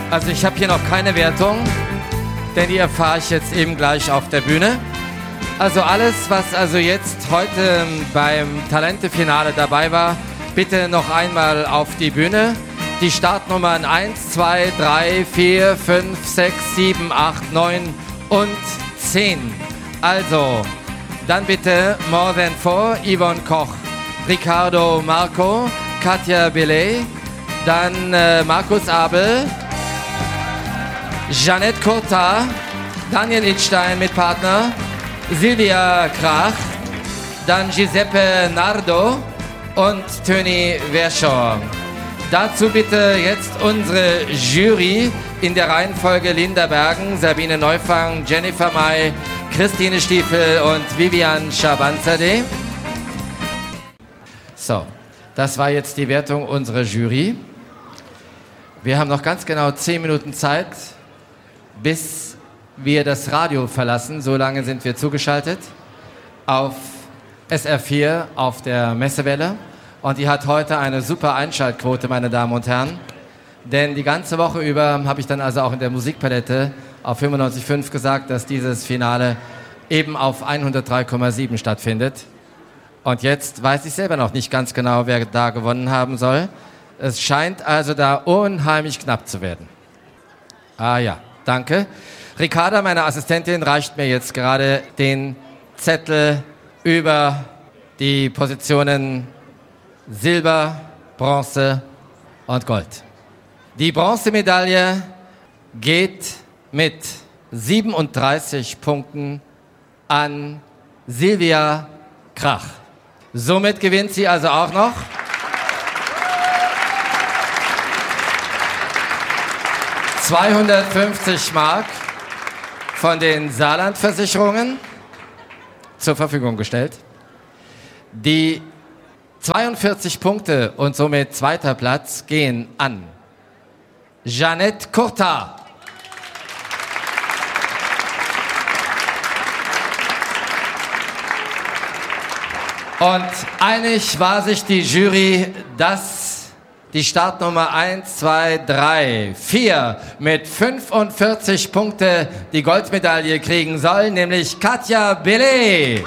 Also ich habe hier noch keine Wertung, denn die erfahre ich jetzt eben gleich auf der Bühne. Also alles, was also jetzt heute beim Talente-Finale dabei war, bitte noch einmal auf die Bühne. Die Startnummern 1, 2, 3, 4, 5, 6, 7, 8, 9 und 10. Also, dann bitte More Than Four, Yvonne Koch, Ricardo Marco, Katja Bellet, dann Markus Abel, Jeanette Courtat, Daniel Idstein mit Partner, Silvia Krach, dann Giuseppe Nardo und Töni Verschoor. Dazu bitte jetzt unsere Jury in der Reihenfolge Linda Bergen, Sabine Neufang, Jennifer May, Christine Stiefel und Vivian Schabanzadeh. So, das war jetzt die Wertung unserer Jury. Wir haben noch ganz genau 10 Minuten Zeit, bis wir das Radio verlassen. So lange sind wir zugeschaltet auf SR4 auf der Messewelle. Und die hat heute eine super Einschaltquote, meine Damen und Herren. Denn die ganze Woche über habe ich dann also auch in der Musikpalette auf 95.5 gesagt, dass dieses Finale eben auf 103,7 stattfindet. Und jetzt weiß ich selber noch nicht ganz genau, wer da gewonnen haben soll. Es scheint also da unheimlich knapp zu werden. Ah ja, danke. Ricarda, meine Assistentin, reicht mir jetzt gerade den Zettel über die Positionen Silber, Bronze und Gold. Die Bronzemedaille geht mit 37 Punkten an Silvia Krach. Somit gewinnt sie also auch noch. €250 von den Saarland-Versicherungen zur Verfügung gestellt. Die 42 Punkte und somit zweiter Platz gehen an Jeanette Courtat. Und einig war sich die Jury, dass die Startnummer 1, 2, 3, 4 mit 45 Punkte die Goldmedaille kriegen soll, nämlich Katja Bellet.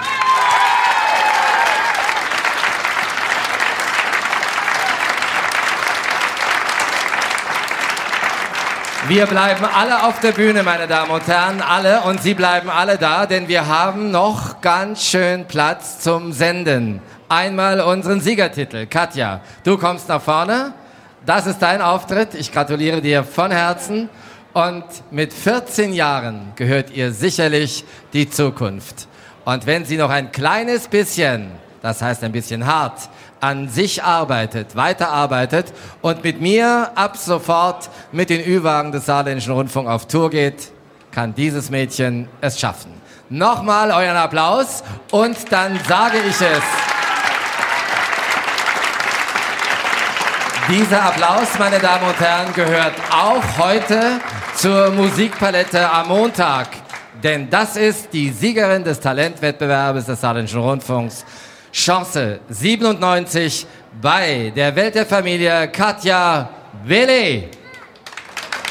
Wir bleiben alle auf der Bühne, meine Damen und Herren, alle, und Sie bleiben alle da, denn wir haben noch ganz schön Platz zum Senden. Einmal unseren Siegertitel. Katja, du kommst nach vorne. Das ist dein Auftritt. Ich gratuliere dir von Herzen. Und mit 14 Jahren gehört ihr sicherlich die Zukunft. Und wenn sie noch ein kleines bisschen, das heißt ein bisschen hart, an sich arbeitet, weiterarbeitet und mit mir ab sofort mit den Ü-Wagen des Saarländischen Rundfunk auf Tour geht, kann dieses Mädchen es schaffen. Nochmal euren Applaus und dann sage ich es. Dieser Applaus, meine Damen und Herren, gehört auch heute zur Musikpalette am Montag. Denn das ist die Siegerin des Talentwettbewerbes des Saarländischen Rundfunks, Chance 97 bei der Welt der Familie, Katja Bellet.